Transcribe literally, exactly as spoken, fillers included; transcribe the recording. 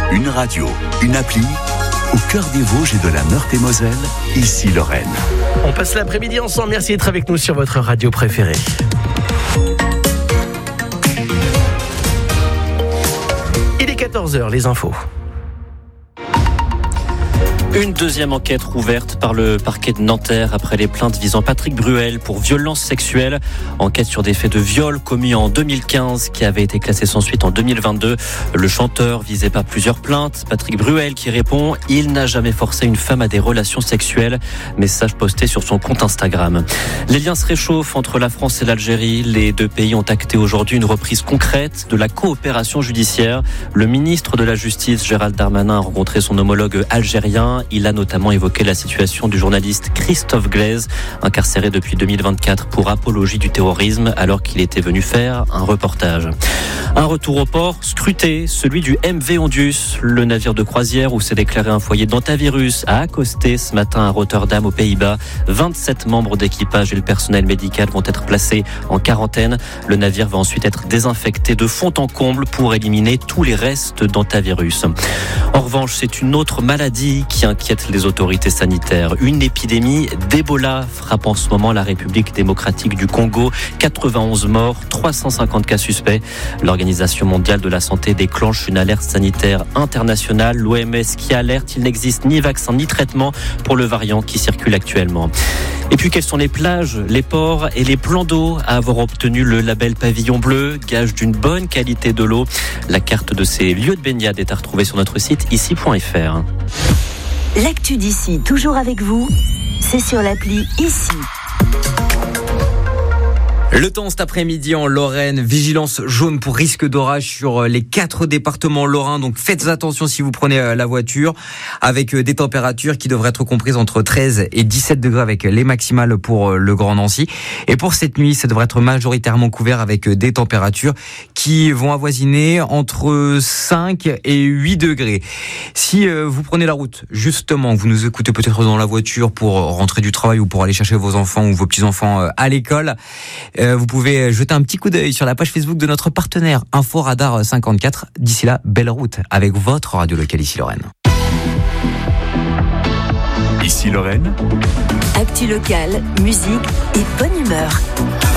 Une radio, une appli, au cœur des Vosges et de la Meurthe-et-Moselle, ici Lorraine. On passe l'après-midi ensemble. Merci d'être avec nous sur votre radio préférée. Il est quatorze heures, les infos. Une deuxième enquête rouverte par le parquet de Nanterre après les plaintes visant Patrick Bruel pour violence sexuelle. Enquête sur des faits de viol commis en deux mille quinze qui avaient été classés sans suite en deux mille vingt-deux. Le chanteur visé par plusieurs plaintes. Patrick Bruel qui répond « Il n'a jamais forcé une femme à des relations sexuelles ». Message posté sur son compte Instagram. Les liens se réchauffent entre la France et l'Algérie. Les deux pays ont acté aujourd'hui une reprise concrète de la coopération judiciaire. Le ministre de la Justice, Gérald Darmanin, a rencontré son homologue algérien. Il a notamment évoqué la situation du journaliste Christophe Glaise, incarcéré depuis deux mille vingt-quatre pour apologie du terrorisme alors qu'il était venu faire un reportage. Un retour au port scruté, celui du M V Ondius, le navire de croisière où s'est déclaré un foyer d'hantavirus, a accosté ce matin à Rotterdam aux Pays-Bas. vingt-sept membres d'équipage et le personnel médical vont être placés en quarantaine. Le navire va ensuite être désinfecté de fond en comble pour éliminer tous les restes d'hantavirus. En revanche, c'est une autre maladie qui inquiète les autorités sanitaires. Une épidémie d'Ebola frappe en ce moment la République démocratique du Congo. quatre-vingt-onze morts, trois cent cinquante cas suspects. L'Organisation mondiale de la santé déclenche une alerte sanitaire internationale. L'O M S qui alerte, il n'existe ni vaccin ni traitement pour le variant qui circule actuellement. Et puis, quelles sont les plages, les ports et les plans d'eau à avoir obtenu le label Pavillon Bleu, gage d'une bonne qualité de l'eau. La carte de ces lieux de baignade est à retrouver sur notre site ici point f r. L'actu d'ici, toujours avec vous, c'est sur l'appli Ici. Le temps cet après-midi en Lorraine, vigilance jaune pour risque d'orage sur les quatre départements lorrains, donc faites attention si vous prenez la voiture, avec des températures qui devraient être comprises entre treize et dix-sept degrés avec les maximales pour le Grand Nancy. Et pour cette nuit, ça devrait être majoritairement couvert avec des températures qui vont avoisiner entre cinq et huit degrés. Si vous prenez la route, justement, vous nous écoutez peut-être dans la voiture pour rentrer du travail ou pour aller chercher vos enfants ou vos petits-enfants à l'école, vous pouvez jeter un petit coup d'œil sur la page Facebook de notre partenaire Info Radar cinquante-quatre. D'ici là, belle route avec votre radio locale ici Lorraine. Ici Lorraine. Actu locale, musique et bonne humeur.